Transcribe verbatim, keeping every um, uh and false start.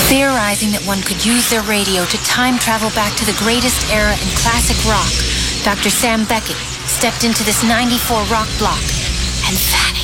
Theorizing that one could use their radio to time travel back to the greatest era in classic rock, Doctor Sam Beckett stepped into this ninety-four rock block and vanished.